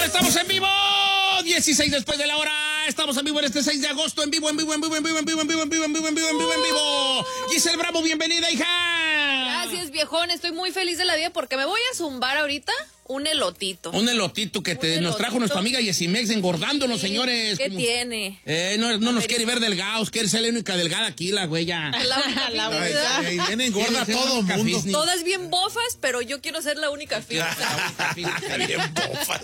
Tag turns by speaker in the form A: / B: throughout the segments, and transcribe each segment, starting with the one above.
A: Estamos en vivo, 16 después de la hora. Estamos en vivo en este 6 de agosto, en vivo. Giselle Bravo, bienvenida, hija.
B: Gracias, viejón. Estoy muy feliz de la vida porque me voy a zumbar ahorita un elotito.
A: Un elotito que nos trajo nuestra amiga Yesimex engordándonos, señores.
B: ¿Qué tiene?
A: No nos quiere ver delgados, quiere ser la única delgada aquí, la güeya.
B: La única
C: Viene engorda todo el mundo.
B: Todas bien bofas, pero yo quiero ser la única fiesta.
C: Bien bofas.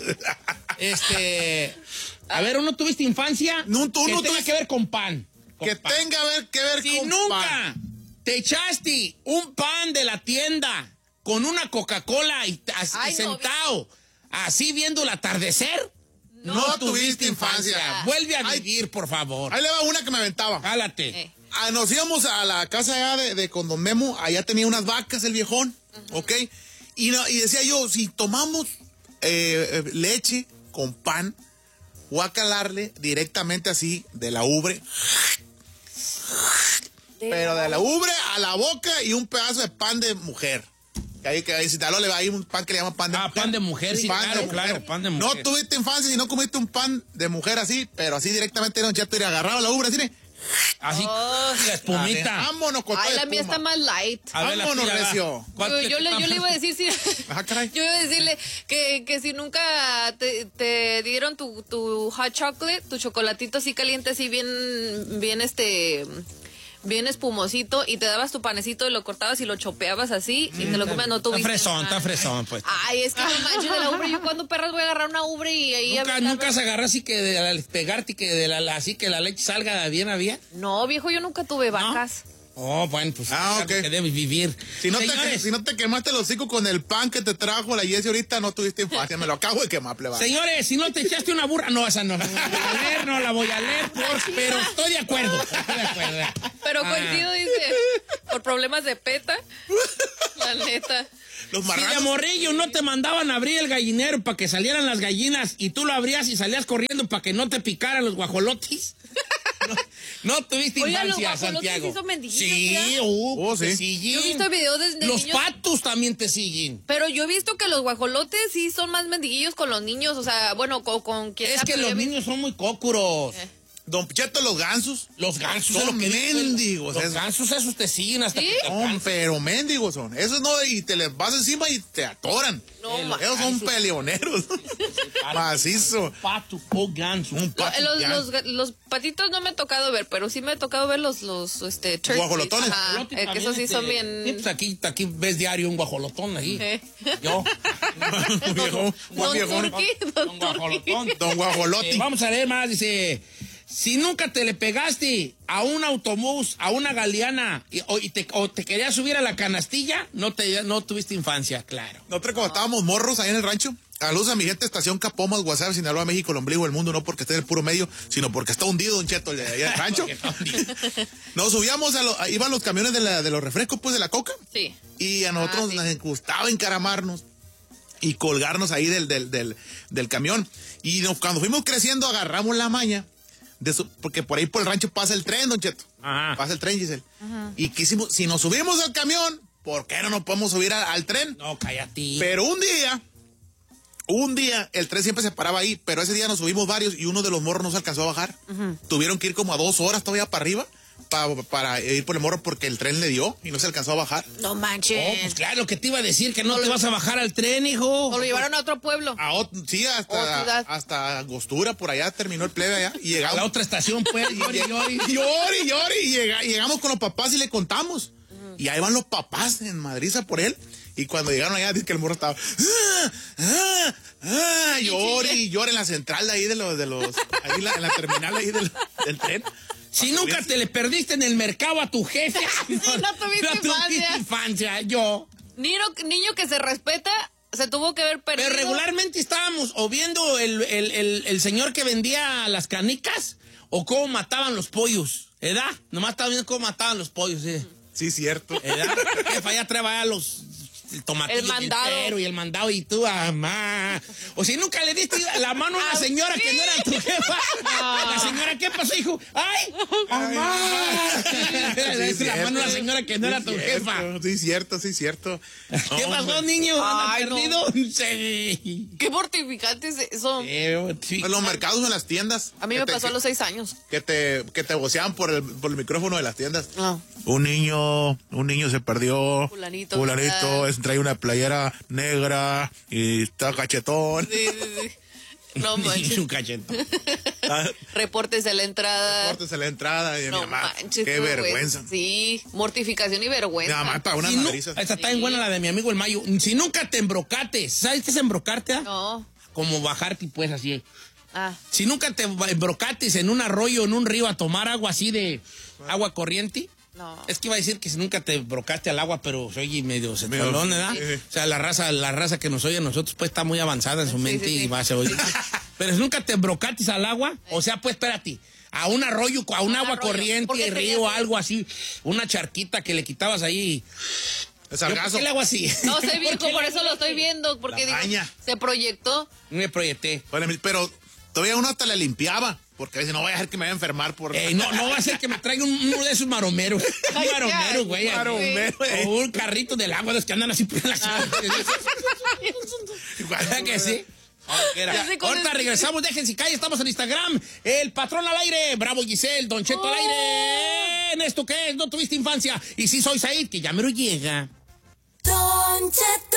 A: A ver, ¿no tuviste infancia?
C: No, tú
A: que
C: no
A: tenga
C: tuviste-
A: que ver con pan.
C: Que tenga que ver
A: Si
C: con
A: nunca
C: pan.
A: te echaste un pan de la tienda con una Coca-Cola y
B: Ay, no,
A: sentado, así viendo el atardecer,
C: No tuviste infancia.
A: Vuelve a
C: Ay,
A: vivir, por favor.
C: Ahí le va una que me aventaba.
A: Jálate.
C: Nos íbamos a la casa allá de con Don Memo. Allá tenía unas vacas el viejón. ¿Ok? Y decía yo, si tomamos leche con pan, voy a calarle directamente así de la ubre. Pero de la ubre a la boca y un pedazo de pan de mujer. Que ahí en Sinaloa le va ahí un pan que le llaman pan de mujer.
A: Pan de mujer, sí,
C: Pan de
A: claro,
C: mujer.
A: pan de
C: No
A: mujer.
C: tuviste infancia y no comiste un pan de mujer así, pero así directamente era un chato y agarrado la ubre así.
A: Así,
B: Oh.
A: la espumita.
C: Vámonos con
B: Ay,
C: toda
B: la mía
C: espuma.
B: está más light.
A: A ver,
C: Vámonos,
A: tuya,
C: recio.
A: ¿cuál
B: Yo le iba a decir si
C: Ah, caray.
B: yo iba a decirle que si nunca te dieron tu hot chocolate, tu chocolatito así caliente, así bien espumosito, y te dabas tu panecito y lo cortabas y lo chopeabas así y te lo comías, no tuviste.
A: Está fresón, pues.
B: Ay, es que no manches de la ubre. Yo cuando perras voy a agarrar una ubre y ahí
A: Nunca se agarra así que al pegarte y que así que la leche salga bien.
B: No, viejo, yo nunca tuve vacas.
A: Oh, bueno, pues
C: ok.
A: que debes vivir.
C: Si no
A: Señores,
C: te quemaste el hocico con el pan que te trajo la Jessie ahorita, no tuviste infancia. Me lo acabo de quemar, pleba.
A: señores, si no te echaste una burra, no, esa no la voy a leer, pero estoy de acuerdo.
B: Pero coincido, dice, por problemas de peta. La neta.
C: Los
A: Si de
C: marranos.
A: morrillo no te mandaban a abrir el gallinero para que salieran las gallinas y tú lo abrías y salías corriendo para que no te picaran los guajolotes. No tuviste
B: Oiga, los
A: infancia,
B: guajolotes
A: Santiago.
B: sí son mendiguillos,
A: Sí,
B: ¿verdad?
A: te
C: Sí.
A: siguen.
B: Yo he visto videos de
A: Los
B: niños,
A: patos también te siguen.
B: pero yo he visto que los guajolotes sí son más mendiguillos con los niños, o sea, bueno, con quien
A: Es
B: sea,
A: que
B: pero
A: los
B: yo he
A: niños son muy cócuros.
C: Don Cheto, los gansos.
A: Los gansos
C: Son
A: es lo que digo.
C: mendigos,
A: Los
C: esos.
A: gansos esos te siguen hasta
B: ¿Sí?
A: que te alcanzan.
C: Pero mendigos son. Esos no, y te les vas encima y te atoran.
B: No,
C: Esos son
A: gansos.
C: peleoneros. Macizo.
A: Pato o ganso.
C: Un pato gigante.
B: los patitos no me ha tocado ver, pero sí me ha tocado ver los turkeys.
C: Guajolotones.
B: Ajá,
A: Guajolote
B: que
A: también,
B: esos sí son
A: Sí,
B: bien.
A: pues aquí ves diario un guajolotón ahí. Yo.
C: Un viejo,
B: Don
C: viejón.
B: Turqui,
A: Un guajolotón.
C: Don Guajolote.
A: Vamos a leer más, dice, si nunca te le pegaste a un autobús, a una galeana, o te querías subir a la canastilla, no tuviste infancia, claro.
C: Nosotros cuando estábamos morros ahí en el rancho, a luz a mi gente, estación Capomas, WhatsApp, Sinaloa, México, el ombligo del mundo, no porque esté en el puro medio, sino porque está hundido, Don Cheto, el de allá del rancho. Nos subíamos iban los camiones de los refrescos, pues, de la coca,
B: Sí.
C: y a nosotros
B: sí.
C: nos gustaba encaramarnos y colgarnos ahí del camión. Y cuando fuimos creciendo, agarramos la maña, porque por ahí por el rancho pasa el tren, Don Cheto.
A: Ajá.
C: Pasa el tren, Giselle. Y quisimos, si nos subimos al camión, ¿por qué no nos podemos subir al tren?
A: No, cállate.
C: Pero un día, el tren siempre se paraba ahí, pero ese día nos subimos varios y uno de los morros no se alcanzó a bajar. Tuvieron que ir como a 2 horas todavía para arriba para ir por el morro porque el tren le dio y no se alcanzó a bajar.
B: No
A: Oh,
B: manches.
A: pues claro, lo que te iba a decir, que no te vas a bajar al tren, hijo.
B: O lo llevaron a otro pueblo.
C: Sí,
B: ciudad.
C: hasta Angostura, por allá terminó el plebe allá. Y
A: A
C: llegamos.
A: la otra estación, pues, llori.
C: Y llegamos con los papás y le contamos. Y ahí van los papás en Madriza por él. Y cuando llegaron allá, dice que el morro estaba. Llore en la central de ahí de los ahí en la terminal ahí del tren.
A: Si nunca te le perdiste en el mercado a tu jefe.
B: no tuviste
A: infancia. Yo.
B: Niño que se respeta, se tuvo que ver perdido.
A: Pero regularmente estábamos o viendo el señor que vendía las canicas o cómo mataban los pollos, ¿verdad? Nomás estaba viendo cómo mataban los pollos, ¿eh?
C: Sí, cierto.
A: ¿Verdad? Jefa, ya trae a los el tomatillo
B: El mandado.
A: entero y el mandado y tú, mamá. O si nunca le diste la mano a una señora que no era tu jefa. La señora, ¿qué pasó, hijo? ¡Ay! ¡Mamá! Le diste la mano a la señora que no era tu jefa.
C: Sí, cierto.
A: ¿Qué pasó, niño?
B: Ay,
A: ¿Anda perdido? Sí.
B: Qué mortificante es eso.
A: Sí.
C: En los mercados o en las tiendas.
B: A mí me pasó a los 6 años.
C: Que te voceaban por el micrófono de las tiendas.
B: No.
C: Un niño se perdió.
B: Fulanito.
C: Trae una playera negra y está cachetón.
B: Sí. No manches.
A: Un cachetón.
B: Reportes de la entrada.
C: Cortes a la entrada y mi
B: No
C: mamá.
B: manches.
C: Qué vergüenza.
B: Sí, mortificación y
C: Mi
B: vergüenza.
C: mamá para unas
A: Si no-
C: madrizas.
A: esa está bien buena la de mi amigo el Mayo. Si nunca te embrocates, ¿sabes qué es embrocarte?
B: No.
A: Como bajarte, pues, así.
B: Ah.
A: Si nunca te embrocates en un arroyo, en un río, a tomar agua así de agua corriente.
B: No.
A: Es que iba a decir que si nunca te brocaste al agua, pero soy medio setolón, ¿verdad?
C: Sí.
A: O sea, la raza que nos oye a nosotros, pues, está muy avanzada en su mente
B: sí.
A: y va a ser oír. Pero si nunca te brocates al agua, o sea, pues, espérate, a un arroyo, a un agua
B: arroyo.
A: corriente,
B: ¿Por qué
A: río,
B: tenías-
A: algo así, una charquita que le quitabas ahí.
C: El
A: ¿Yo
C: sargazo.
A: ¿Por qué le hago así?
B: No sé, viejo,
A: ¿Por qué
B: por
A: le
B: eso
A: hago
B: lo estoy
A: así?
B: viendo. Porque
C: La
B: digo,
C: baña.
B: se proyectó.
A: Me proyecté.
C: Bueno, pero todavía uno hasta le limpiaba. Porque a veces no voy a dejar que me vaya a enfermar por...
A: No va a ser que me traiga uno de esos maromeros.
B: Ay,
A: Un maromero, güey.
B: ya,
C: maromero,
A: O un carrito del agua, los que andan así por la ciudad. ¿Verdad que sí?
B: Ya sé cuál
A: Ahorita
B: es.
A: regresamos, déjense calle, estamos en Instagram. El patrón al aire, Bravo Giselle, Don Cheto al aire. ¿En esto qué es? ¿No tuviste infancia? Y sí soy Said, que ya mero llega.
D: Don Cheto.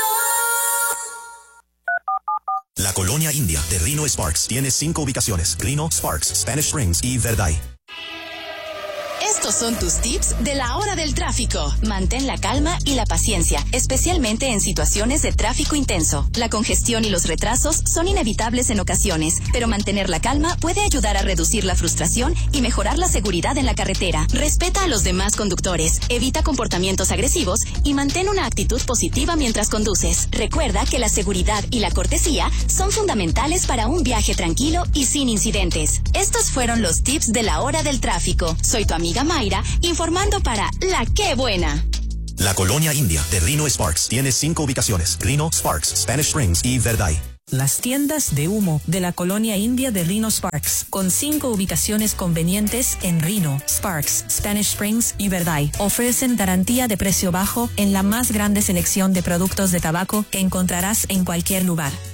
E: La colonia india de Reno Sparks tiene 5 ubicaciones: Reno, Sparks, Spanish Springs y Verday.
D: Estos son tus tips de la hora del tráfico. Mantén la calma y la paciencia, especialmente en situaciones de tráfico intenso. La congestión y los retrasos son inevitables en ocasiones, pero mantener la calma puede ayudar a reducir la frustración y mejorar la seguridad en la carretera. Respeta a los demás conductores, evita comportamientos agresivos y mantén una actitud positiva mientras conduces. Recuerda que la seguridad y la cortesía son fundamentales para un viaje tranquilo y sin incidentes. Estos fueron los tips de la hora del tráfico. Soy tu amiga Mayra, informando para La Qué Buena.
E: La colonia india de Reno Sparks tiene 5 ubicaciones: Reno, Sparks, Spanish Springs y Verday.
F: Las tiendas de humo de la colonia india de Reno Sparks, con 5 ubicaciones convenientes en Reno, Sparks, Spanish Springs y Verday, ofrecen garantía de precio bajo en la más grande selección de productos de tabaco que encontrarás en cualquier lugar.